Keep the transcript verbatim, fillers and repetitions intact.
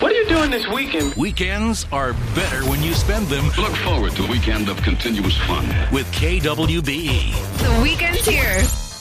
What are you doing this weekend? Weekends are better when you spend them. Look forward to a weekend of continuous fun with K W B E. The weekend's here.